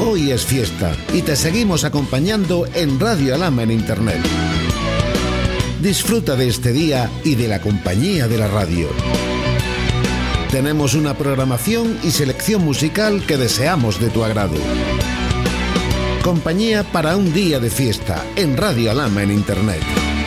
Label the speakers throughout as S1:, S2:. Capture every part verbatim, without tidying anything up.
S1: Hoy es fiesta y te seguimos acompañando en Radio Alhama en Internet. Disfruta de este día y de la compañía de la radio. Tenemos una programación y selección musical que deseamos de tu agrado. Compañía para un día de fiesta en Radio Alhama en Internet.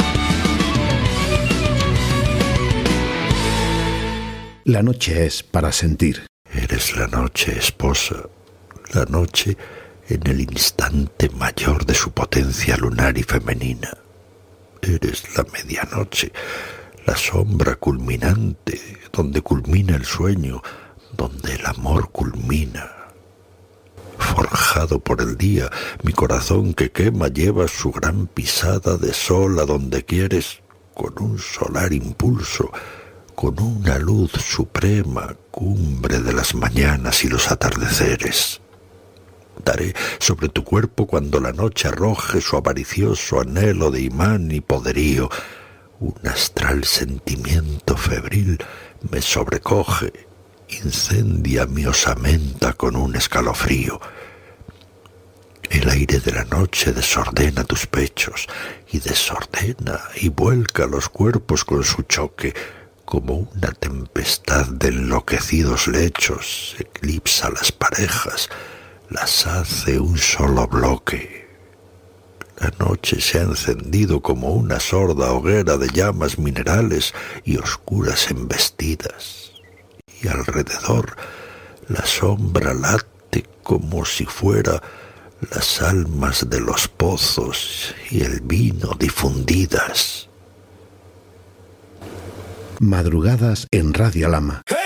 S1: La noche es para sentir.
S2: Eres la noche, esposa, la noche en el instante mayor de su potencia lunar y femenina. Eres la medianoche, la sombra culminante, donde culmina el sueño, donde el amor culmina. Forjado por el día, mi corazón que quema lleva su gran pisada de sol a donde quieres, con un solar impulso, con una luz suprema, cumbre de las mañanas y los atardeceres. Daré sobre tu cuerpo cuando la noche arroje su avaricioso anhelo de imán y poderío. Un astral sentimiento febril me sobrecoge, incendia mi osamenta con un escalofrío. El aire de la noche desordena tus pechos, y desordena y vuelca los cuerpos con su choque, como una tempestad de enloquecidos lechos, eclipsa las parejas, las hace un solo bloque. La noche se ha encendido como una sorda hoguera de llamas minerales y oscuras embestidas, y alrededor la sombra late como si fuera las almas de los pozos y el vino difundidas.
S1: Madrugadas en Radio Alhama.